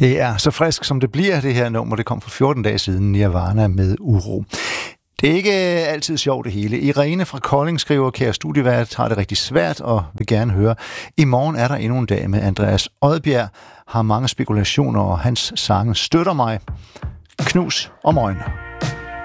Det er så frisk, som det bliver, det her nummer. Det kom for 14 dage siden, Nirvana med Uro. Det er ikke altid sjovt det hele. Irene fra Kolding skriver, kære studievært, har det rigtig svært og vil gerne høre. I morgen er der endnu en dag med Andreas Odbjerg. Har mange spekulationer, og hans sange støtter mig. Knus om øjnene.